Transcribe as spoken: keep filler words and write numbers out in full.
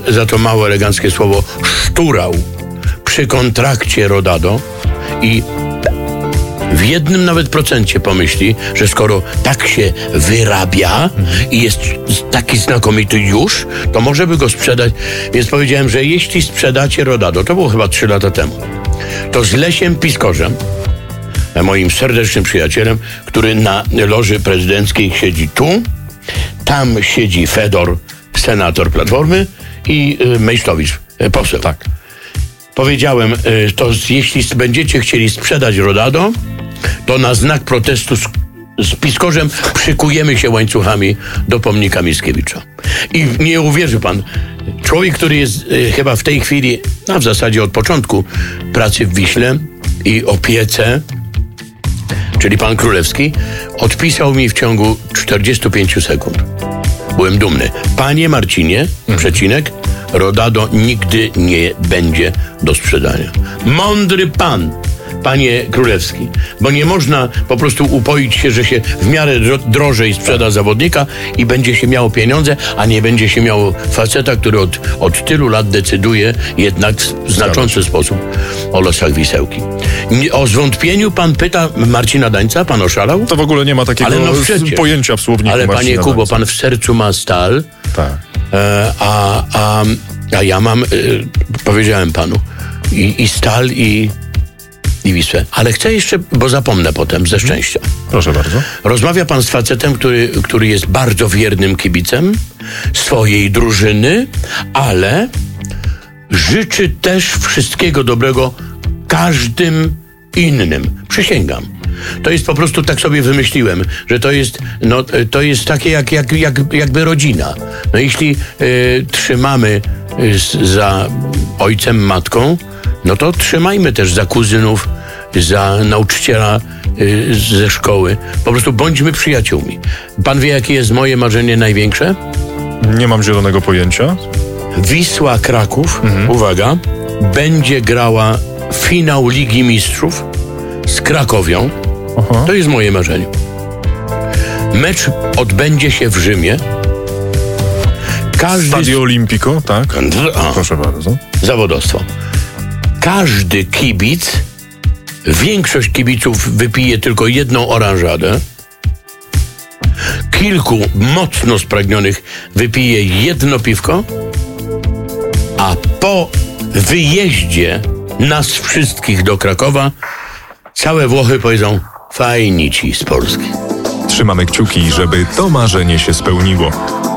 za to mało eleganckie słowo, szturał przy kontrakcie Rodado i w jednym nawet procencie pomyśli, że skoro tak się wyrabia i jest taki znakomity już, to może by go sprzedać. Więc powiedziałem, że jeśli sprzedacie Rodado, to było chyba trzy lata temu, to z Lesiem Piskorzem, moim serdecznym przyjacielem, który na loży prezydenckiej siedzi tu, tam siedzi Fedor, senator Platformy, i y, Mejsztowicz, y, poseł. Tak. Powiedziałem, y, to z, jeśli będziecie chcieli sprzedać Rodado, to na znak protestu z, z Piskorzem przykujemy się łańcuchami do pomnika Mickiewicza. I nie uwierzy pan, człowiek, który jest y, chyba w tej chwili, a w zasadzie od początku pracy w Wiśle i opiece, czyli pan Królewski, odpisał mi w ciągu czterdziestu pięciu sekund. Byłem dumny. Panie Marcinie, mhm. przecinek, Rodado nigdy nie będzie do sprzedania. Mądry pan, panie Królewski, bo nie można po prostu upoić się, że się w miarę drożej sprzeda zawodnika i będzie się miało pieniądze, a nie będzie się miało faceta, który od, od tylu lat decyduje jednak w znaczący sposób o losach Wisełki. O zwątpieniu pan pyta Marcina Dańca? Pan oszalał? To w ogóle nie ma takiego no pojęcia w słowniku. Ale Marcina panie Kubo, Dańca. pan w sercu ma stal, tak. e, a, a, a ja mam, e, powiedziałem panu, i, i stal, i i Wisłę. Ale chcę jeszcze, bo zapomnę potem ze szczęścia. Proszę bardzo. Rozmawia pan z facetem, który, który jest bardzo wiernym kibicem swojej drużyny, ale życzy też wszystkiego dobrego każdym innym. Przysięgam. To jest po prostu, tak sobie wymyśliłem, że to jest, no, to jest takie jak, jak, jak, jakby rodzina. No jeśli y, trzymamy y, za ojcem, matką, no to trzymajmy też za kuzynów, za nauczyciela y, ze szkoły. Po prostu bądźmy przyjaciółmi. Pan wie, jakie jest moje marzenie największe? Nie mam zielonego pojęcia. Wisła Kraków, mhm. uwaga, będzie grała finał Ligi Mistrzów z Krakowią. Aha. To jest moje marzenie. Mecz odbędzie się w Rzymie. Każdy Stadio Olimpico, tak? A, proszę bardzo. Zawodowstwo. Każdy kibic, większość kibiców wypije tylko jedną oranżadę. Kilku mocno spragnionych wypije jedno piwko, a po wyjeździe nas wszystkich do Krakowa całe Włochy powiedzą: fajni ci z Polski. Trzymamy kciuki, żeby to marzenie się spełniło.